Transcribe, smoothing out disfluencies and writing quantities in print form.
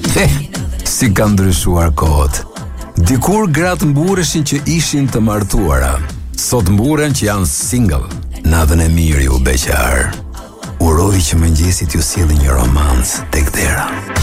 Si kanë ndryshuar kohët. Dikur gratë mbureshin që ishin të martuara. Sot mburen që janë single. Natën e mirë ju beqar. Uroj që mëngjesit ju sjellë një romancë tek dera.